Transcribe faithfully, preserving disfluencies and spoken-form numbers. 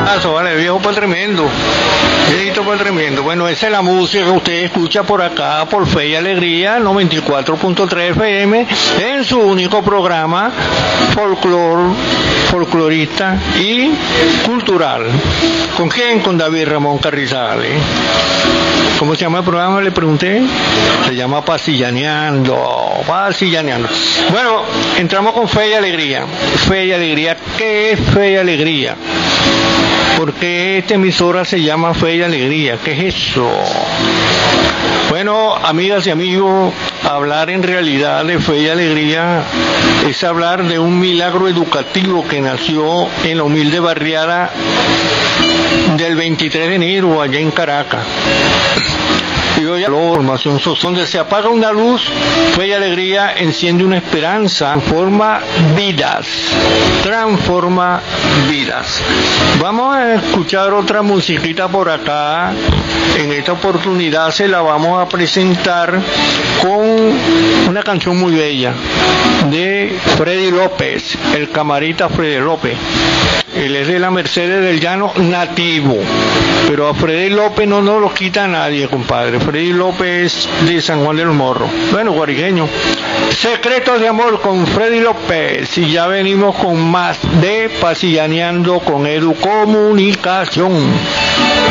temazo, vale, viejo para tremendo. Viejito para tremendo. Bueno, esa es la música que usted escucha por acá, por Fe y Alegría, noventa y cuatro punto tres F M, en su único programa folclor, folclorista y cultural. ¿Con quién? Con David Ramón Carrizales. ¿Cómo se llama el programa? Le pregunté. Se llama Pasillaneando. Pasillaneando. Bueno, entramos con Fe y Alegría. Fe y Alegría. ¿Qué es Fe y Alegría? ¿Por qué esta emisora se llama Fe y Alegría? ¿Qué es eso? Bueno, amigas y amigos, hablar en realidad de Fe y Alegría es hablar de un milagro educativo que nació en la humilde barriada del veintitrés de enero allá en Caracas. Y hoy la formación social, donde se apaga una luz, Fe y Alegría enciende una esperanza, transforma vidas, transforma vidas. Vamos a escuchar otra musiquita por acá. En esta oportunidad se la vamos a presentar con una canción muy bella de Freddy López, el camarita Freddy López. Él es de la Mercedes del Llano nativo, pero a Freddy López no nos lo quita nadie, compadre. Freddy López de San Juan del Morro, bueno, guariqueño. Secretos de amor con Freddy López, y ya venimos con más de Pasillaneando con Edu Comunicación.